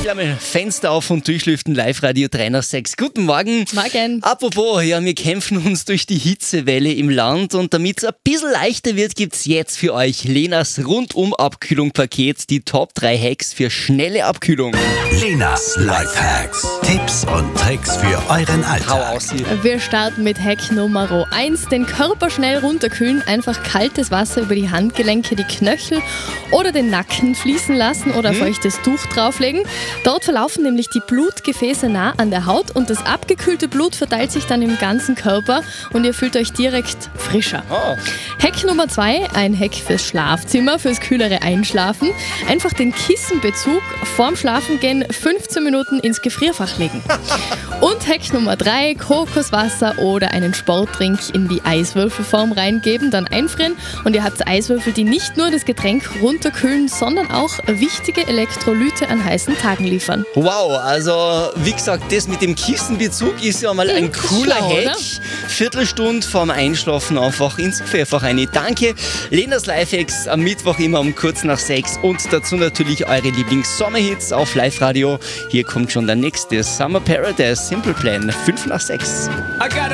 Ja, mal Fenster auf und durchlüften, Live-Radio 3 nach 6. Guten Morgen. Morgen. Apropos, ja, wir kämpfen uns durch die Hitzewelle im Land und damit es ein bisschen leichter wird, gibt's jetzt für euch Lenas Rundum-Abkühlung-Paket, die Top 3 Hacks für schnelle Abkühlung. Lenas Lifehacks. Tipps und Tricks für euren Hau Alltag. aus hier. Wir starten mit Hack Nummer 1. Den Körper schnell runterkühlen. Einfach kaltes Wasser über die Handgelenke, die Knöchel oder den Nacken fließen lassen oder ein feuchtes Tuch drauflegen. Dort verlaufen nämlich die Blutgefäße nah an der Haut und das abgekühlte Blut verteilt sich dann im ganzen Körper und ihr fühlt euch direkt frischer. Oh. Hack Nummer 2, ein Hack fürs Schlafzimmer, fürs kühlere Einschlafen. Einfach den Kissenbezug vorm Schlafengehen 15 Minuten ins Gefrierfach legen. Und Hack Nummer 3, Kokoswasser oder einen Sportdrink in die Eiswürfelform reingeben, dann einfrieren und ihr habt Eiswürfel, die nicht nur das Getränk runterkühlen, sondern auch wichtige Elektrolyte an heißen Tagen liefern. Wow, also wie gesagt, das mit dem Kissenbezug ist ja mal ein cooler schlau, Hack. oder? Viertelstunde vorm Einschlafen einfach ins Gefrierfach rein. Danke, Lenas Lifehacks am Mittwoch immer um kurz nach 6 und dazu natürlich eure Lieblings-Sommerhits auf Live-Radio. Hier kommt schon der nächste Summer Paradise Simple Plan, 5 nach 6.